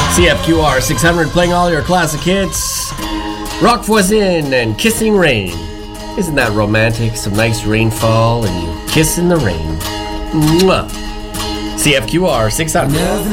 CFQR 600 playing all your classic hits. Rock Voisin and Kissing Rain. Isn't that romantic? Some nice rainfall and you kiss in the rain. Mwah. CFQR 600.